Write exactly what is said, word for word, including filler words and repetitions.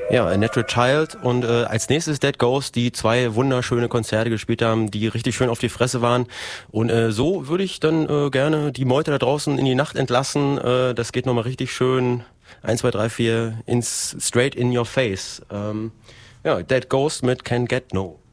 Ja, A Natural Child und äh, als nächstes Dead Ghost, die zwei wunderschöne Konzerte gespielt haben, die richtig schön auf die Fresse waren. Und äh, so würde ich dann äh, gerne die Meute da draußen in die Nacht entlassen. Äh, das geht nochmal richtig schön eins, zwei, drei, vier ins straight in your face. Ähm, ja, Dead Ghost mit Can't Get No.